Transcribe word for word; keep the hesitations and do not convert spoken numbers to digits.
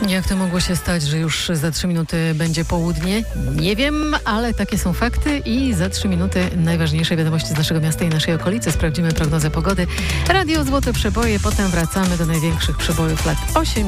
Jak to mogło się stać, że już za trzy minuty będzie południe? Nie wiem, ale takie są fakty i za trzy minuty najważniejsze wiadomości z naszego miasta i naszej okolicy. Sprawdzimy prognozę pogody. Radio Złote Przeboje, potem wracamy do największych przebojów lat osiemdziesiątych.